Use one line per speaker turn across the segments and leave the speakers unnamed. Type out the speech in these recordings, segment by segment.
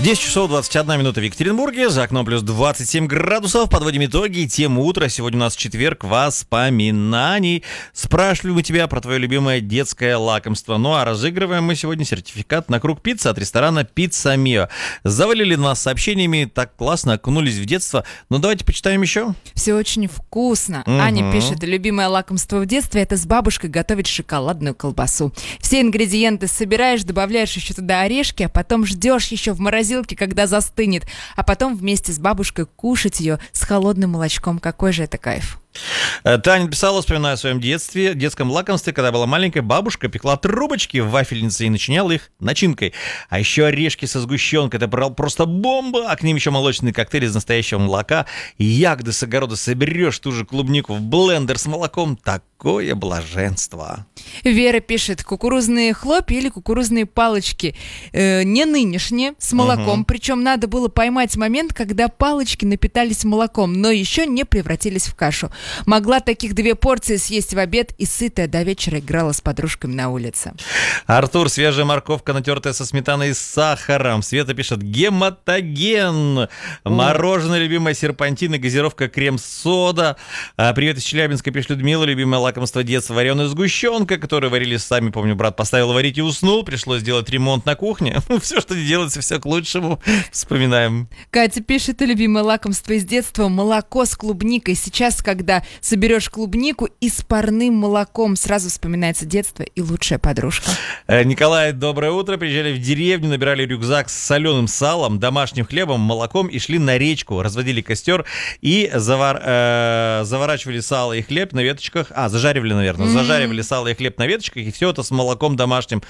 10 часов 21 минута в Екатеринбурге, за окном плюс 27 градусов. Подводим итоги. Тема утра. Сегодня у нас четверг воспоминаний. Спрашивали мы тебя про твое любимое детское лакомство. Ну а разыгрываем мы сегодня сертификат на круг пиццы от ресторана «Пицца Мио». Завалили нас сообщениями, так классно окунулись в детство. Ну давайте почитаем еще.
Все очень вкусно. Аня пишет, любимое лакомство в детстве — это с бабушкой готовить шоколадную колбасу. Все ингредиенты собираешь, добавляешь еще туда орешки, а потом ждешь еще в морозилке, когда застынет, а потом вместе с бабушкой кушать ее с холодным молочком. Какой же это кайф.
Таня писала, вспоминая о своем детстве, детском лакомстве, когда была маленькая, бабушка пекла трубочки в вафельнице и начиняла их начинкой. А еще орешки со сгущенкой, это просто бомба, а к ним еще молочный коктейль из настоящего молока. Ягоды с огорода соберешь, ту же клубнику в блендер с молоком. Такое блаженство.
Вера пишет, кукурузные хлопья или кукурузные палочки. Не нынешние, с молоком. Причем надо было поймать момент, когда палочки напитались молоком, но еще не превратились в кашу. Могла таких 2 порции съесть в обед и сытая до вечера играла с подружками на улице.
Артур, свежая морковка, натертая со сметаной и сахаром. Света пишет, гематоген. Мороженое, любимая серпантин и газировка крем-сода. Привет из Челябинска, пишет Людмила, любимое лакомство детства, вареная сгущенка, которую варили сами. Помню, брат поставил варить и уснул. Пришлось сделать ремонт на кухне. Все, что не делается, все к лучшему. Вспоминаем.
Катя пишет, любимое лакомство из детства — молоко с клубникой. Сейчас, когда соберешь клубнику и с парным молоком, сразу вспоминается детство и лучшая подружка.
Николай, доброе утро. Приезжали в деревню, набирали рюкзак с соленым салом, домашним хлебом, молоком и шли на речку, разводили костер и заворачивали сало и хлеб на веточках. Зажаривали, наверное. Зажаривали сало и хлеб на веточках, и все это с молоком домашним.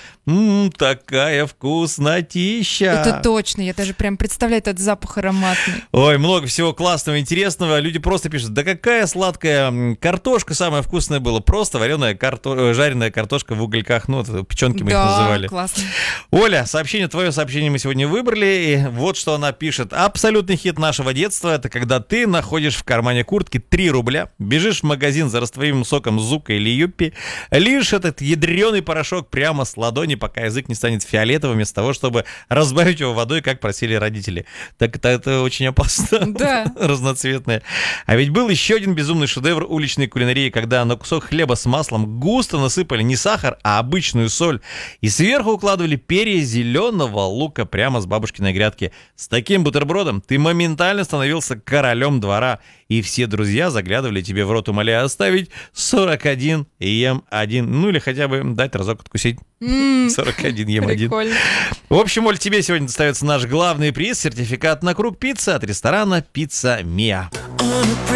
Такая вкуснотища.
Это точно. Я даже прям представляю этот запах ароматный.
Ой, много всего классного, интересного. Люди просто пишут, да какая сладкая картошка, самая вкусная была. Просто жареная картошка в угольках. Ну, вот печенки мы их называли.
Да, классно.
Оля, твое сообщение мы сегодня выбрали. И вот что она пишет. Абсолютный хит нашего детства — это когда ты находишь в кармане куртки 3 рубля, бежишь в магазин за растворимым соком Зука или Юппи, лишь этот ядреный порошок прямо с ладони, пока язык не станет фиолетовым, вместо того, чтобы разбавить его водой, как просили родители. Так это очень опасно.
Да.
Разноцветное. А ведь был еще один безумный шедевр уличной кулинарии, когда на кусок хлеба с маслом густо насыпали не сахар, а обычную соль, и сверху укладывали перья зеленого лука прямо с бабушкиной грядки. С таким бутербродом ты моментально становился королем двора, и все друзья заглядывали тебе в рот, умоляя оставить 41 ем 1. Ну или хотя бы дать разок откусить. 41 ем 1.
Прикольно.
В общем, Оль, тебе сегодня достается наш главный приз — сертификат на круг пиццы от ресторана «Пицца Мио».